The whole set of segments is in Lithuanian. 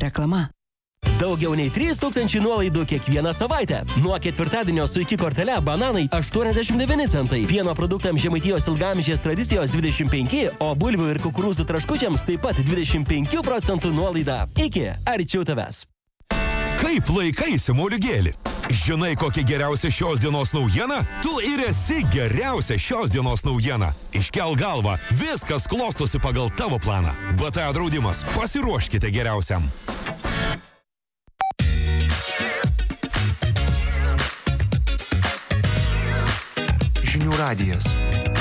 Reklama. Daugiau nei 3000 nuolaidų kiekvieną savaitę. Nuo ketvirtadienio su iki kortele bananai 89 centai, pieno produktams Žemaitijos ilgamžės tradicijos 25, o bulvių ir kukurūzų traškučiams taip pat 25% nuolaida. Iki, arčiau tavęs. Kaip laikaisi, moliūgėli? Žinai, kokia geriausia šios dienos naujiena? Tu ir esi geriausia šios dienos naujiena. Iškel galvą, viskas klostosi pagal tavo planą. BTA draudimas, pasiruoškite geriausiam. Žinių radijas.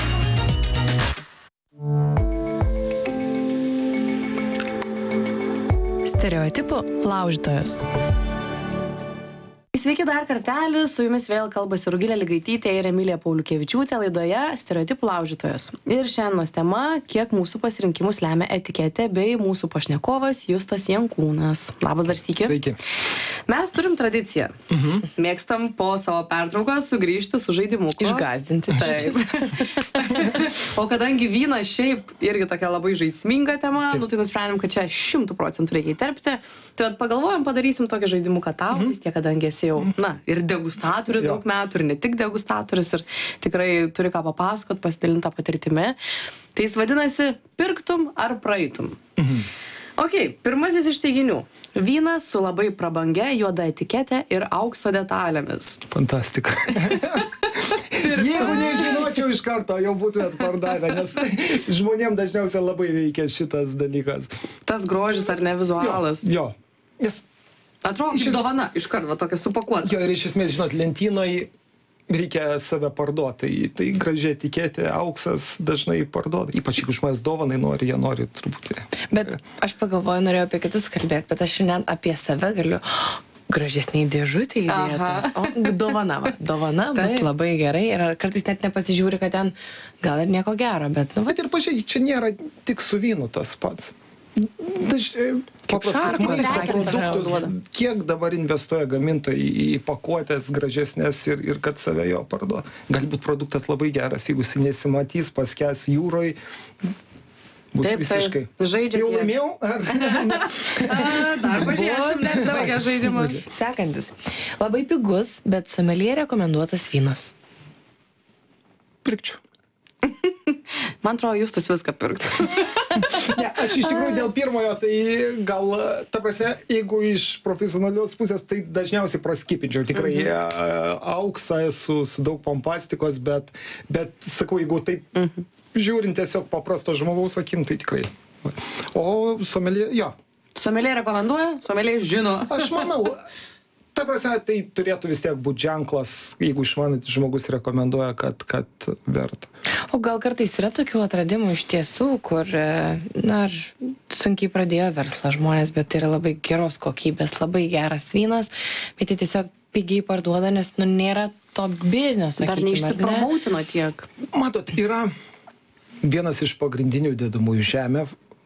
Stereotipų laužytojas. Sveiki dar kartelį, su jumis vėl kalbasi Rugilė Ligaitytė ir Emilija Pauliukevičiūtė laidoje Stereotipų laužytojas. Ir šiandienos tema, kiek mūsų pasirinkimus lemia etiketė bei mūsų pašnekovas Justas Jankūnas. Labas dar sykį. Sveiki. Mes turim tradiciją. Mėgstam po savo pertraukos sugrįžti su žaidimu. Išgąsdinti. Taip. O kadangi vynas šiaip irgi tokia labai žaisminga tema, tai nusprendėm, kad čia 100% reikia įterpti. Tai pagalvojom, padarysim tokį žaidimuką tau, vis tiek, kadangi esi jau, ir degustatorius daug metų, ir ne tik degustatorius, ir tikrai turi ką papasakot, pasidalintą patirtimi. Tai jis vadinasi pirktum ar praeitum. Ok, pirmasis iš teiginių. Vynas su labai prabangia juoda etiketė ir aukso detalėmis. Fantastika. Jeigu nežinočiau iš karto, jau būtumėt pardavę, nes žmonėm dažniausiai labai veikia šitas dalykas. Tas grožis ar ne vizualas? Jo. Nes atrodo, kaip dovana iš karto tokia supakuota. Jo, ir iš esmės, žinot, lentynoje reikia save parduoti. Tai gražiai etiketė, auksas dažnai parduoda. Ypač jeigu žmonės dovanai nori, jie nori truputį. Bet aš pagalvoju, norėjau apie kitus kalbėti, bet aš šiandien apie save galiu gražesniai dėžutė įdėtas. O dovana bus labai gerai ir kartais net nepasižiūri, kad ten gal ir nieko gero, bet... Bet ir pažiūrėk, čia nėra tik su vynu tas pats. Paprastus maisto produktus, kiek dabar investuoja gamintojai į pakuotės gražesnės ir kad save jo parduoda. Galbūt produktas labai geras, jeigu jis nesimatys, paskęs jūroj, bus visiškai. Žaidžiat jau laimėjau? Dar pažiūrėsim, net daugia žaidimas. Sekantis. Labai pigus, bet someljė rekomenduotas vynas. Pirkčiau. Man atrodo, Justas viską pirktų. Ne, aš iš tikrųjų dėl pirmojo, tai gal, ta prasme, jeigu iš profesionalios pusės, tai dažniausiai praskipinčiau tikrai auksą su daug pompastikos, bet sakau, jeigu taip žiūrint tiesiog paprasto žmogaus akim, tai tikrai. O someljė, jo. Someljė rekomenduoja, someljė žino. Aš manau, ta prasme, tai turėtų vis tiek būti ženklas, jeigu išmanantis žmogus rekomenduoja, kad verta. O gal kartais yra tokių atradimų iš tiesų, kur, sunkiai pradėjo verslą žmonės, bet tai yra labai geros kokybės, labai geras vynas, bet jie tiesiog pigiai parduoda, nes, nėra to biznio, sakykime. Dar neišsipromautino tiek. Matot, yra vienas iš pagrindinių dedamųjų žemė,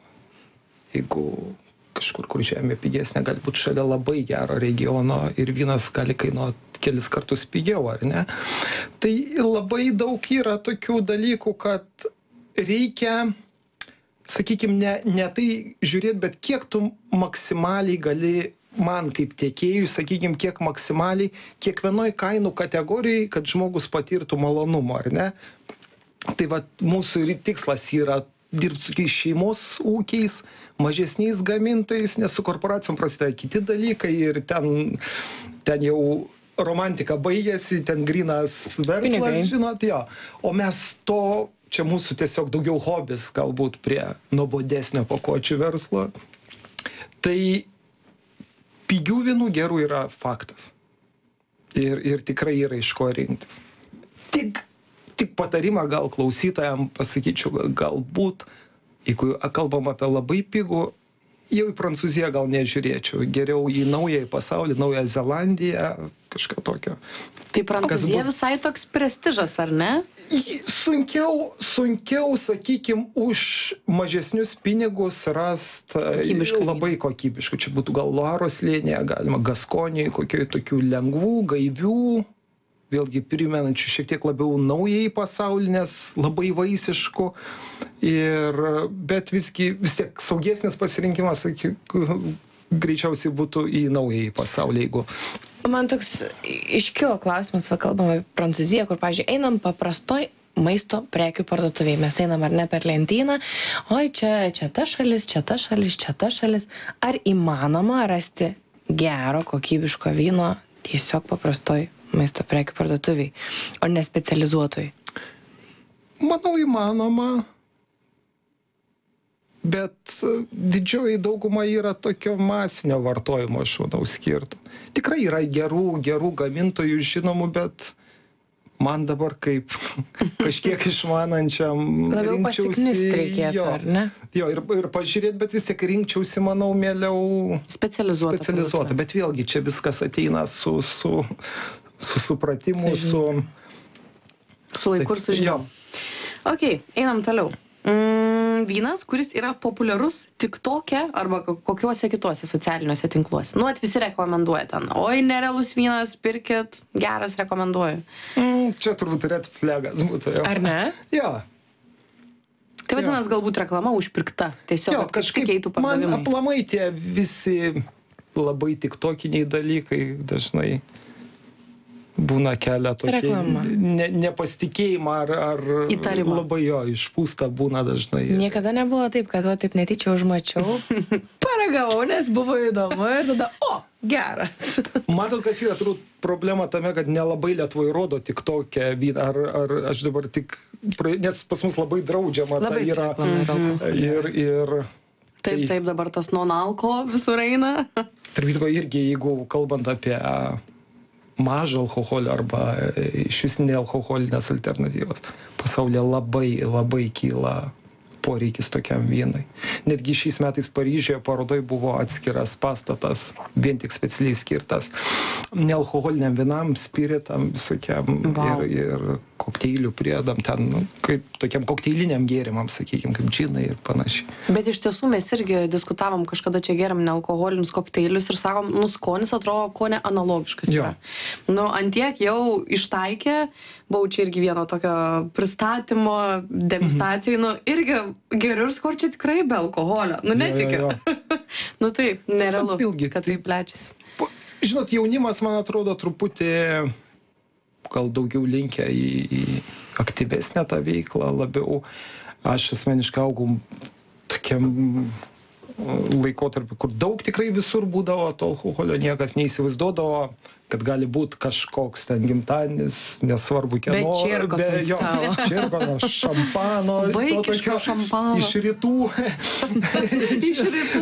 jeigu kažkur, kur žemė pigesnė, gali būti šalia labai gero regiono ir vynas gali kainuoti kelis kartus pigiau, ar ne? Tai labai daug yra tokių dalykų, kad reikia, sakykime, ne tai žiūrėti, bet kiek tu maksimaliai gali, man kaip tiekėjui, sakykime, kiek maksimaliai kiekvienoj kainų kategorijai, kad žmogus patirtų malonumo, ar ne? Tai va, mūsų ir tikslas yra dirbti su šeimos ūkiais, mažesniais gamintojais, nes su korporacijom prasideda kiti dalykai ir ten jau romantika baigėsi, ten grynas verslas, pinigai. Žinot, jo. O mes to, čia mūsų tiesiog daugiau hobis galbūt prie nuobodesnio pakuočių verslo. Tai pigių vynų gerų yra faktas. Ir tikrai yra iš ko rinktis. Tik patarimą gal klausytojam pasakyčiau, galbūt, jeigu kalbam apie labai pigų, jau į Prancūziją gal nežiūrėčiau. Geriau į naująjį pasaulį, Naują Zelandiją, kažką tokio. Tai Prancūzija visai toks prestižas, ar ne? Sunkiau, sakykime, už mažesnius pinigus rast labai kokybiškų. Čia būtų gal Loaros slėnyje, galima Gaskonijoj, kokioj tokių lengvų, gaivių, vėlgi primenančių šiek tiek labiau naujai pasaulį, nes labai vaisiškų, bet vis tiek saugesnis pasirinkimas, greičiausiai būtų į naująjį pasaulį, jeigu Man toks iškilo klausimas, va kalbame apie Prancūziją, kur, pavyzdžiui, einam paprastoj maisto prekių parduotuvėje. Mes einam ar ne per lentyną, oi, čia ta šalis, čia ta šalis, čia ta šalis. Ar įmanoma rasti gero, kokybiško vyno tiesiog paprastoj maisto prekių parduotuvėje, o ne specializuotoj? manau įmanoma, bet didžioji dauguma yra tokio masinio vartojimo, aš manau, skirtų. Tikrai yra gerų gamintojų žinomų, bet man dabar kaip kažkiek išmanančiam labiau pasiknist reikėtų, ar ne? Jo, ir pažiūrėti, bet vis tiek rinkčiausi, manau, mieliau specializuotą. Bet vėlgi čia viskas ateina su supratimu, su laiku ir su žiniom. Ok, einam toliau. Vynas, kuris yra populiarus TikTok'e arba kokiuose kituose socialiniuose tinkluose. Nu, visi rekomenduoja ten. Oi, nerealus vynas, pirkit, geras, rekomenduoju. Čia turbūt red flagas būtų. Jau. Ar ne? Jo. Tai vadinas, galbūt reklama užpirkta. Tiesiog, Jo, kad kažkaip eitų pardavimai. Man aplamai tie visi labai tiktokiniai dalykai dažnai būna kelia tokį nepasitikėjimą ar įtarimą. Labai jo išpūsta būna dažnai. Niekada nebuvo taip, kad taip netyčia užmačiau, paragavau, nes buvo įdomu ir tada, geras. Matot, kas yra turbūt problema tame, kad nelabai Lietuvoje rodo TikTok'e vyną, ar aš dabar tik, nes pas mus labai draudžiama labai tai yra. Ir Taip, dabar tas non-alko visur eina. Tarp kitko irgi, jeigu kalbant apie mažą alkoholį arba iš vis nealkoholinės alternatyvos, pasaulyje labai kyla poreikis tokiam vynui. Netgi šiais metais Paryžiuje parodoj buvo atskiras pastatas, vien tik specialiai skirtas nealkoholiniam vynam, spiritam, visokiam ir kokteilių priedam, ten kaip tokiam kokteiliniam gėrimam, sakykime, kaip džinai ir panašiai. Bet iš tiesų mes irgi diskutavom, kažkada čia geriam nealkoholinius kokteilius ir sakom, skonis atrodo ko ne analogiškas yra. Antiek jau ištaikė, buvau čia irgi vieno tokio pristatymo, degustacijų, irgi geriau ir skor čia tikrai be alkoholio. Netikiu. Taip, nerealu, kad tai plečiasi. Žinot, jaunimas, man atrodo, truputį gal daugiau linkę į aktyvesnę tą veiklą labiau. Aš asmeniškai augau tokiam laikotarpiu, kur daug tikrai visur būdavo to alkoholio, niekas neįsivaizduodavo, kad gali būti kažkoks ten gimtadienis, nesvarbu kieno. Be čirkos ant stalo. Čirkos, šampano. Vaikiško šampano. Iš rytų. Iš rytų?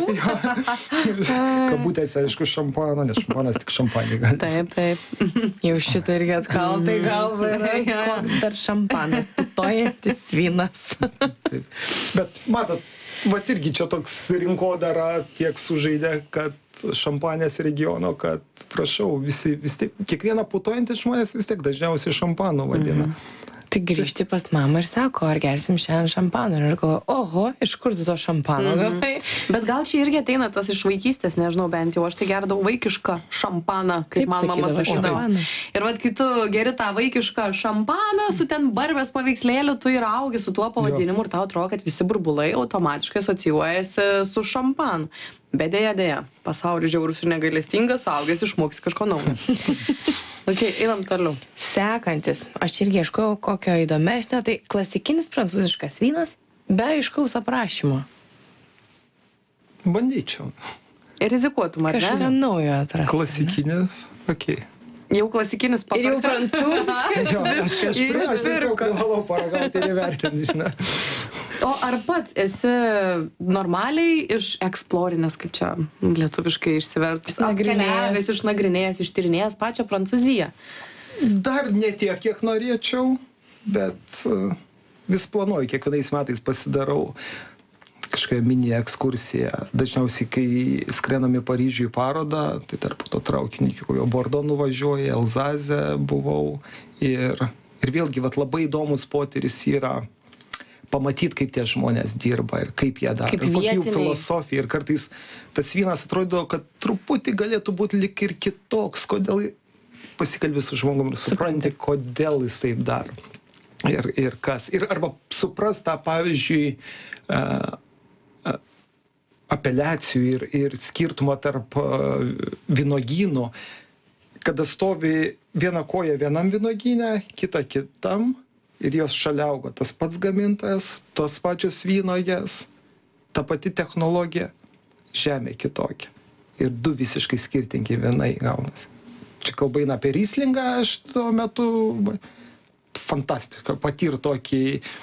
Kabutėse, aišku, šampano, nes šampanas tik šampanį gali. Taip. Jau šitą irgi atkaltai galva yra. Koks dar šampanas, putojantis vynas. Taip. Bet matot, vat irgi čia toks rinkodara tiek sužaidė, kad šampanės regiono, kad prašau, visi tiek, kiekvieną putojantys žmonės vis tiek dažniausiai šampanu vadina. Tai grįžti pas mamą ir sako, ar gersim šiandien šampaną. Ir aš galvoju, oho, iš kur tu to šampano gavai? Bet gal čia irgi ateina tas iš vaikystės, nežinau, bent jau aš tai gerdavau vaikišką šampaną, kaip man mama sakydavo. Ir vat, kai tu geri tą vaikišką šampaną su ten barbės paveikslėliu, tu ir augi su tuo pavadinimu ir tau atrodo, kad visi burbulai automatiškai asocijuojasi su šampanu. Bet dėja, pasaulis žiaurus ir negailestingas, suaugęs išmoks kažko naujo. Ok, einam toliau. Sekantis, aš irgi ieškojau kokio įdomesnio, tai klasikinis prancūziškas vynas be aiškaus aprašymo. Bandyčiau. Ir rizikuotum, ar ne? Kažką naujo atrasti. Klasikinis, okei. Jau klasikinis Ir jau prancūziškas. Jo, aš tiesiog privalau paragauti ir įvertinti, žinai. O ar pats esi normaliai eksplorinęs, kaip čia lietuviškai išsivertus, apkeliavęs, išnagrinėjęs, ištyrinėjęs pačią Prancūziją? Dar ne tiek, kiek norėčiau, bet vis planuoju, kiekvienais metais pasidarau kažkokią mini ekskursiją. Dažniausiai, kai skrenam į Paryžių į parodą, tai tarp to traukinį iki kokio Bordo nuvažiuoju, Elzazę buvau ir vėlgi labai įdomus potyris yra pamatyti, kaip tie žmonės dirba ir kaip jie daro, ir kokia jų filosofija. Ir kartais tas vynas atrodo, kad truputį galėtų būti lik ir kitoks, kodėl pasikalbi su žmogum ir supranti, kodėl jis taip daro. Ir kas. Ir arba supras tą, pavyzdžiui, apeliacijų ir skirtumo tarp vynogynų, kada stovi viena koja vienam vynogyne, kita kitam ir jos šalia auga tas pats gamintojas, tos pačios vynuogės, ta pati technologija, žemė kitokia. Ir du visiškai skirtingi vienai gaunasi. Čia kalba eina apie Rieslingą, aš tuo metu fantastiška patir tokį,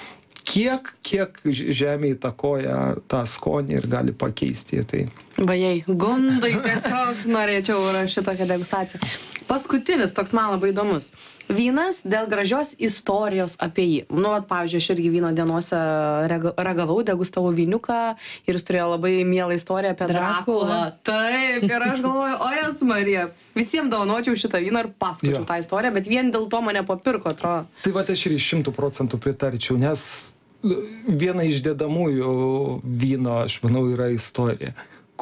kiek žemė įtakoja tą skonį ir gali pakeisti. Tai Vajai, gundai tiesiog norėčiau šitokią degustaciją. Paskutinis, toks man labai įdomus. Vynas dėl gražios istorijos apie jį. Nu, pavyzdžiui, aš irgi vyno dienose ragavau, degustavau vyniuką ir jis turėjo labai mielą istoriją apie Drakulą. Taip, ir aš galvoju, o jas Marija, visiems dovanočiau šitą vyną ir pasakočiau tą istoriją, bet vien dėl to mane papirko, atrodo. Tai va, aš ir 100% pritarčiau, nes viena iš dedamųjų vyno, aš manau, yra istorija,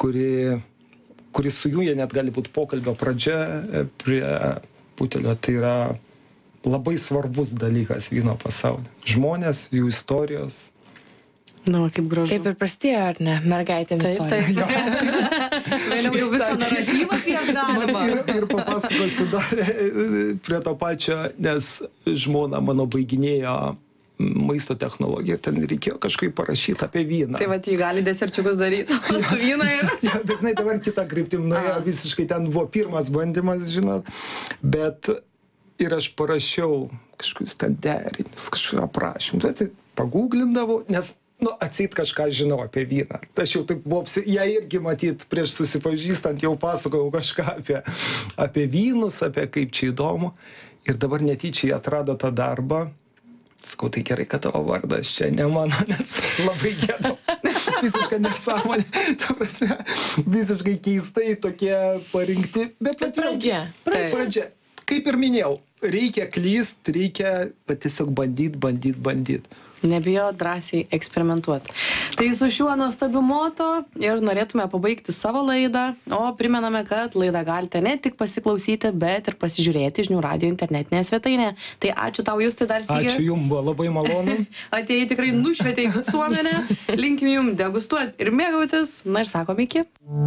kuri sujungia, net gali būti pokalbio pradžia prie butelio. Tai yra labai svarbus dalykas vyno pasaulyje. Žmonės, jų istorijos. Nu, kaip gražu. Taip ir prasidėjo, ar ne, mergaitėm istorija. Vėliau jau visą naratyvą prieš galima. Ir papasakosiu dar prie to pačio, nes žmona mano baiginėjo maisto technologiją, ten reikėjo kažkaip parašyti apie vyną. Tai va, jį gali deserčiukus daryti. Su vyną ir... Bet jinai dabar kitą kryptim nuėjo, visiškai ten buvo pirmas bandymas, žinot. Bet ir aš parašiau kažkokius ten derinius, kažkokius aprašymus, bet pagūglindavau, nes, atseit kažką žinau apie vyną. Aš jau taip buvau, ją irgi matyt, prieš susipažįstant jau pasakojau kažką apie vynus, apie kaip čia įdomu. Ir dabar netyčiai atrado tą darbą. Sakau, tai gerai, kad tavo vardas čia ne mano, nes labai gėda. Visiškai nesąmonė. Ta prasme, visiškai keistai tokie parinkti. Bet pradžia. Kaip ir minėjau, reikia klyst, reikia tiesiog bandyt. Nebijo drąsiai eksperimentuoti. Tai su šiuo nuostabiu moto ir norėtume pabaigti savo laidą, o primename, kad laidą galite ne tik pasiklausyti, bet ir pasižiūrėti Žinių radijo internetinėje svetainėje. Tai ačiū tau, Justai, dar sykį. Ačiū jums, buvo labai malonu. Atėjai tikrai nušvietei visuomenę. Linkim jums degustuoti ir mėgautis. Na ir sakom iki.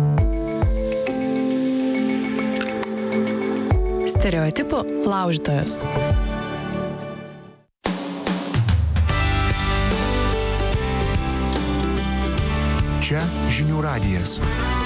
Stereotipų laužytojas. Čia Žinių radijas.